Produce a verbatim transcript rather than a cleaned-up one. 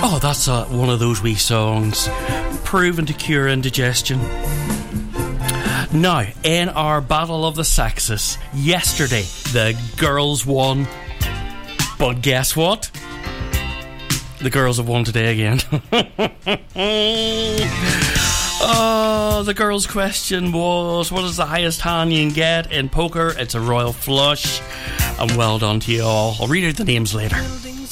Oh, that's uh, one of those wee songs proven to cure indigestion. Now, in our Battle of the Sexes, yesterday the girls won. But guess what? The girls have won today again. Oh, the girls' question was, what is the highest hand you can get in poker? It's a royal flush. And well done to you all. I'll read out the names later.